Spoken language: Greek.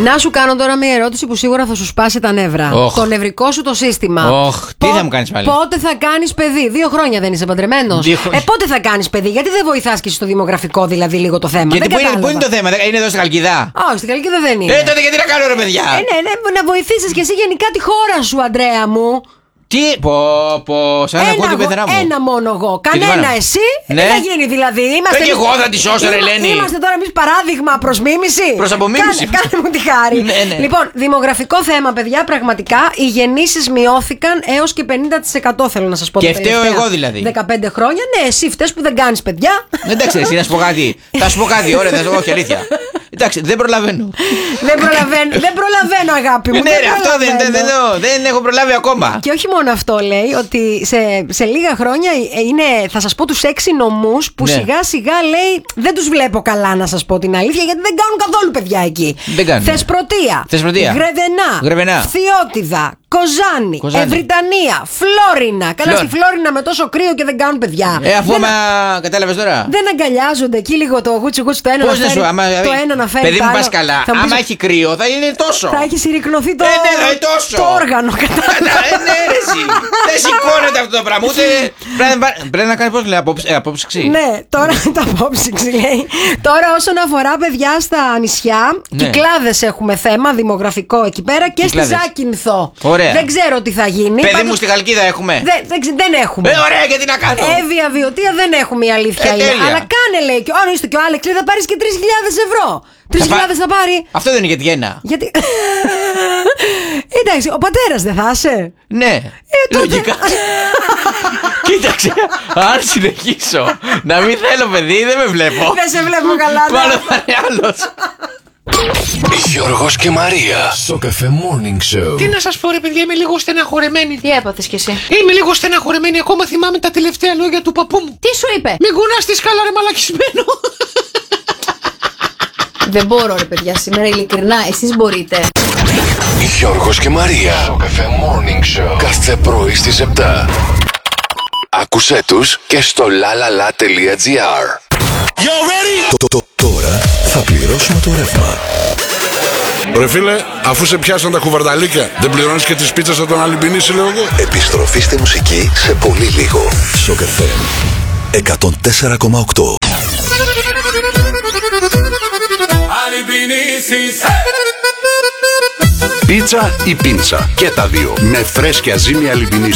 Να σου κάνω τώρα μια ερώτηση που σίγουρα θα σου σπάσει τα νεύρα. Το νευρικό σου το σύστημα. Τι θα μου κάνεις πάλι? Πότε θα κάνεις παιδί? 2 χρόνια δεν είσαι παντρεμένος? Πότε θα κάνεις παιδί? Γιατί δεν βοηθάς και στο δημογραφικό δηλαδή λίγο το θέμα? Γιατί πού είναι το θέμα? Είναι εδώ στη Χαλκιδά? Όχι, στη Χαλκιδά δεν είναι. Τότε γιατί να κάνω ρε παιδιά? Ναι, να βοηθήσεις και εσύ γενικά τη χώρα σου, Αντρέα μου. Τι, σαν να ακούω την πεθερά μου. Ένα μόνο εγώ. Κανένα εσύ. Ναι. Δεν θα γίνει δηλαδή. Και εγώ θα τη σώσω, ρε Ελένη. Είμαστε τώρα εμείς παράδειγμα προς μίμηση. Προς απομίμηση. Κάνε μου τη χάρη. Ναι. Λοιπόν, δημογραφικό θέμα, παιδιά. Πραγματικά οι γεννήσεις μειώθηκαν έως και 50%, θέλω να σας πω. Και φταίω εγώ δηλαδή. 15 χρόνια. Ναι, εσύ φταίς που δεν κάνεις παιδιά. Εντάξει, εσύ να σου πω κάτι. Θα σου πω κάτι, ωραία, θα σου πω όχι αλήθεια. Εντάξει, δεν προλαβαίνω. Δεν προλαβαίνω, αγάπη μου. Ναι, ρε, αυτό δεν έχω προλάβει ακόμα. Και όχι μόνο αυτό, λέει, ότι σε λίγα χρόνια θα σας πω τους 6 νομούς που σιγά σιγά, λέει, δεν τους βλέπω καλά, να σας πω την αλήθεια, γιατί δεν κάνουν καθόλου παιδιά εκεί. Δεν κάνουν. Θεσπρωτεία, Γρεβενά, Φθιώτιδα, Κοζάνη, Ευρυτανία, Φλόρινα. Καλά, στη Φλόρινα με τόσο κρύο και δεν κάνουν παιδιά. Αφού κατάλαβες τώρα. Δεν αγκαλιάζονται εκεί λίγο το γούτσι το ένα να φέρει το ένα να φέρει. Παιδί μου, πας καλά. Άμα έχει κρύο θα είναι τόσο. Θα έχει συρρυκνωθεί το όργανο. Δεν σηκώνεται αυτό το πράγμα. Πρέπει να κάνει, πώς λέει, απόψυξη. Ναι, τώρα τα απόψυξη λέει. Τώρα όσον αφορά παιδιά στα νησιά, Κυκλάδες έχουμε θέμα δημογραφικό εκεί πέρα και στη Ζάκυνθο. Δεν ξέρω τι θα γίνει. Παιδί μου, στη Χαλκίδα έχουμε. Δεν έχουμε. Ωραία, γιατί να κάνω. Εύβοια Βιωτία δεν έχουμε, η αλήθεια είναι. Αλλά κάνε, λέει, και αν είστε και ο Άλεξ, λέει, θα πάρεις και 3.000 ευρώ. 3.000 θα πάρει. Αυτό δεν είναι για τη γέννα. Γιατί. Εντάξει, ο πατέρας δεν θα είσαι? Ναι, λογικά. Κοίταξε, αν συνεχίσω να μην θέλω παιδί, δεν με βλέπω. Δεν σε βλέπω καλά. Μάλλον θα είναι άλλος. Γιώργος και Μαρία στο Cafe Morning Show. Τι να σας πω ρε παιδιά, είμαι λίγο στεναχωρεμένη. Τι έπαθες κι εσύ? Είμαι λίγο στεναχωρεμένη, ακόμα θυμάμαι τα τελευταία λόγια του παππού μου. Τι σου είπε? Μην κουνάς τη σκάλα ρε μαλακισμένο. Δεν μπορώ ρε παιδιά σήμερα, ειλικρινά, εσείς μπορείτε. Γιώργος και Μαρία στο Cafe Morning Show. Κάθε πρωί στις 7. Άκουσέ τους και στο lalala.gr. Τώρα θα πληρώσουμε το ρεύμα. Ρε φίλε, αφού σε πιάσαν τα κουβαρνταλίκια, δεν πληρώνεις και τις πίτσες από τον Αλυμπινίση, λέω εγώ. Επιστροφή στη μουσική σε πολύ λίγο. Στο Cafe 104,8. Πίτσα ή πίντσα, και τα δύο με φρέσκια ζύμη Αλυμπινίση.